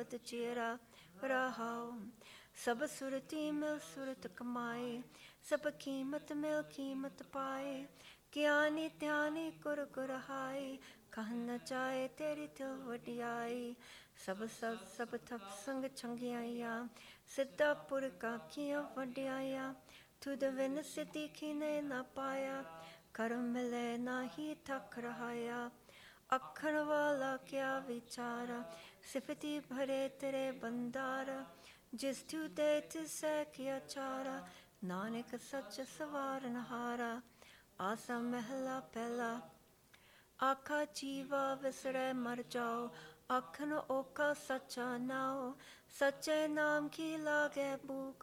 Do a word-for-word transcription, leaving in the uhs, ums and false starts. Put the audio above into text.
ਚੇਰਾ ਰਹਾਉ। ਸਭ ਸੁਰਤੀ ਮਿਲ ਸੁਰਤ ਕਮਾਏ, ਸਭ ਕੀਮਤ ਮਿਲ ਕੀਮਤ ਪਾਏ। ਗਿਆਨੀ ਧਿਆਨੀ ਗੁਰ ਗੁਰ ਹਾਏ, ਕਹਿ ਨ ਚਾਹੇ ਤੇਰੀ ਤਿਲ ਵਡਿਆਈ। ਸਭ ਸਭ ਸਭ ਥਪ ਸੰਗ ਚੰਗਿਆਈਆ, ਸਿੱਧਾ ਪੁਰਖਾਂ ਕੀਆਂ ਵਡਿਆਈਆਂ। ਤੁਧ ਬਿਨ ਸਿੱਧੀ ਕੀਨੇ ਨਾ ਪਾਇਆ, ਕਰਮ ਮਿਲੇ ਨਾਹੀ ਥਕ ਰਹਾਇਆ। ਆਖਣ ਵਾਲਾ ਕਿਆ ਵਿਚਾਰਾ, ਸਿਫਤੀ ਭਰੇ ਤੇਰੇ ਬੰਦਾਰਾ। ਜਿਸ ਤੂੰ ਦੇ ਤਿਸੈ ਕੀਆ ਚਾਰਾ, ਨਾਨਕ ਸੱਚ ਸਵਾਰਨ ਹਾਰਾ। ਆਸਾ ਮਹਿਲਾ ਪਹਿਲਾ। ਆਖਾ ਜੀਵਾ ਵਿਸਰੈ ਮਰ ਜਾਓ, ਆਖਣ ਓਕਾ ਸੱਚਾ ਨਾਉ। ਸੱਚੇ ਨਾਮ ਕੀ ਲਾਗੈ ਭੂਖ,